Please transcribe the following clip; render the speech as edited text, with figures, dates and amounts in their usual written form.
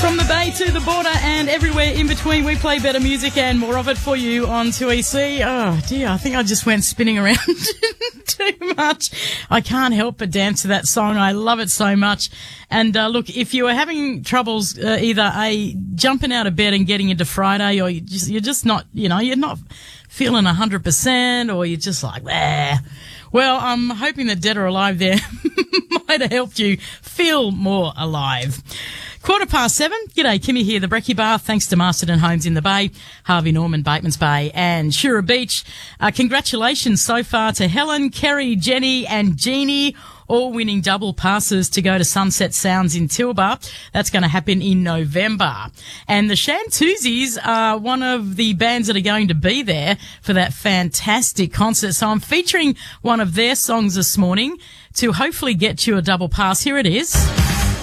From the Bay to the border and everywhere in between, we play better music and more of it for you on 2EC. Oh dear, I think I just went spinning around too much. I can't help but dance to that song. I love it so much. And look, if you are having troubles either jumping out of bed and getting into Friday, or you're just not, you're not feeling 100%, or you're just like, well, I'm hoping that Dead or Alive there might have helped you feel more alive. 7:15. G'day, Kimmy here, the Brekkie Bar. Thanks to Masterton Homes in the Bay, Harvey Norman, Batemans Bay and Shura Beach. Congratulations so far to Helen, Kerry, Jenny and Jeannie, all winning double passes to go to Sunset Sounds in Tilba. That's going to happen in November. And the Shantuzis are one of the bands that are going to be there for that fantastic concert. So I'm featuring one of their songs this morning to hopefully get you a double pass. Here it is.